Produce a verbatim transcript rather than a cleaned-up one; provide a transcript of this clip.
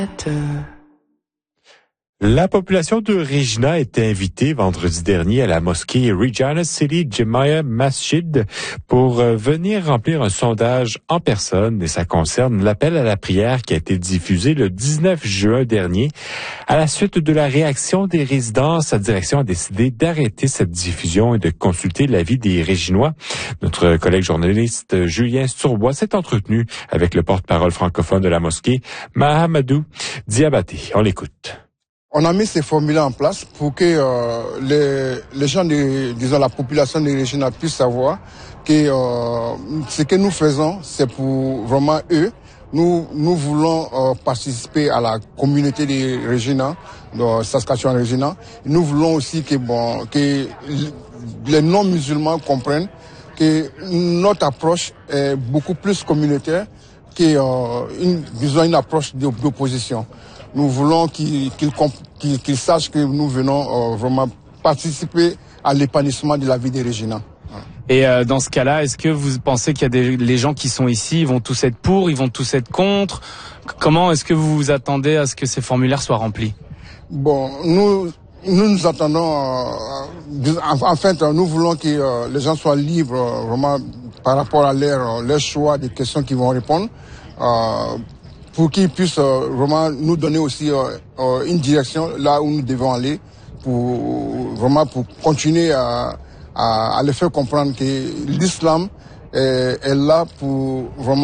La population de Regina était invitée vendredi dernier à la mosquée Regina City Jemiah Masjid pour venir remplir un sondage en personne, et ça concerne l'appel à la prière qui a été diffusé le dix-neuf juin dernier. À la suite de la réaction des résidents, sa direction a décidé d'arrêter cette diffusion et de consulter l'avis des Réginois. Notre collègue journaliste Julien Sturbois s'est entretenu avec le porte-parole francophone de la mosquée, Mahamadou Diabaté. On l'écoute. On a mis ces formulaires en place pour que euh, les, les gens, de, disons la population de Regina puisse savoir que euh, ce que nous faisons, c'est pour vraiment eux. Nous, nous voulons euh, participer à la communauté de Regina, de Saskatchewan-Regina. Nous voulons aussi que, bon, que les non-musulmans comprennent que notre approche est beaucoup plus communautaire que, euh, une, disons, une approche d'opposition. Nous voulons qu'ils qu'ils qu'ils, qu'ils sachent que nous venons euh, vraiment participer à l'épanouissement de la vie des Regina. Et euh, dans ce cas-là, est-ce que vous pensez qu'il y a des les gens qui sont ici, ils vont tous être pour, ils vont tous être contre? Comment est-ce que vous vous attendez à ce que ces formulaires soient remplis? Bon, nous nous nous attendons, euh, en, en fait, nous voulons que euh, les gens soient libres euh, vraiment par rapport à leur, leur choix des questions qu'ils vont répondre. Euh, pour qu'ils puissent euh, vraiment nous donner aussi euh, euh, une direction là où nous devons aller pour vraiment pour continuer à, à, à les faire comprendre que l'islam est, est là pour vraiment